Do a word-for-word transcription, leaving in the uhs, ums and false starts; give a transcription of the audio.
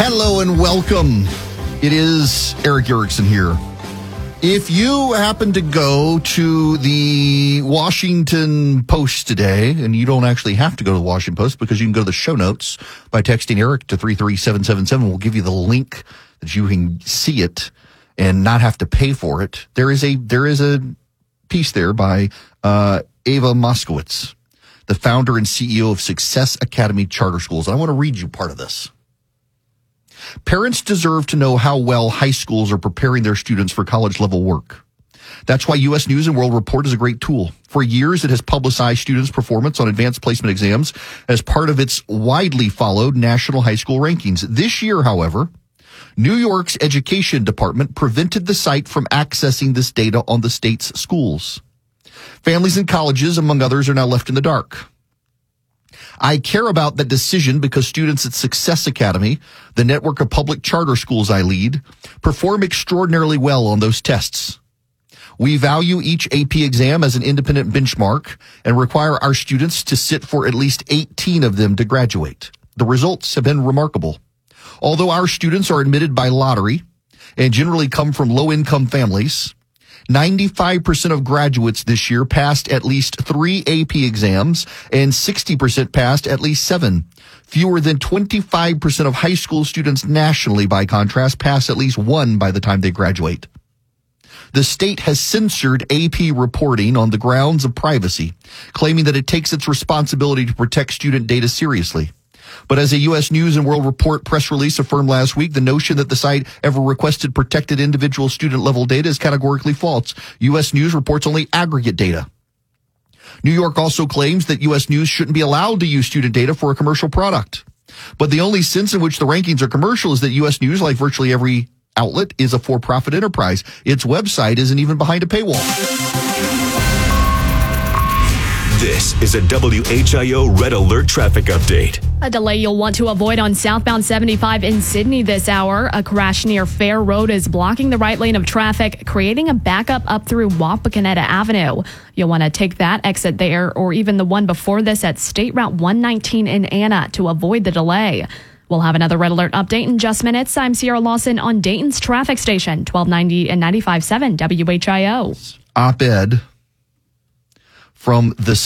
Hello and welcome. It is Erick Erickson here. If you happen to go to the Washington Post today, and you don't actually have to go to the Washington Post because you can go to the show notes by texting Eric to three three seven seven seven. We'll give you the link that you can see it and not have to pay for it. There is a there is a piece there by uh, Ava Moskowitz, the founder and C E O of Success Academy Charter Schools. And I want to read you part of this. Parents deserve to know how well high schools are preparing their students for college-level work. That's why U S News and World Report is a great tool. For years, it has publicized students' performance on advanced placement exams as part of its widely followed national high school rankings. This year, however, New York's education department prevented the site from accessing this data on the state's schools. Families and colleges, among others, are now left in the dark. I care about that decision because students at Success Academy, the network of public charter schools I lead, perform extraordinarily well on those tests. We value each A P exam as an independent benchmark and require our students to sit for at least eighteen of them to graduate. The results have been remarkable. Although our students are admitted by lottery and generally come from low-income families, ninety-five percent of graduates this year passed at least three A P exams and sixty percent passed at least seven. Fewer than twenty-five percent of high school students nationally, by contrast, pass at least one by the time they graduate. The state has censored A P reporting on the grounds of privacy, claiming that it takes its responsibility to protect student data seriously. But as a U S News and World Report press release affirmed last week, the notion that the site ever requested protected individual student-level data is categorically false. U S News reports only aggregate data. New York also claims that U S News shouldn't be allowed to use student data for a commercial product. But the only sense in which the rankings are commercial is that U S News, like virtually every outlet, is a for-profit enterprise. Its website isn't even behind a paywall. This is a W H I O Red Alert traffic update. A delay you'll want to avoid on southbound seventy-five in Sydney this hour. A crash near Fair Road is blocking the right lane of traffic, creating a backup up through Wapakoneta Avenue. You'll want to take that exit there or even the one before this at State Route one nineteen in Anna to avoid the delay. We'll have another Red Alert update in just minutes. I'm Sierra Lawson on Dayton's traffic station, twelve ninety and ninety-five point seven W H I O. Op-ed from the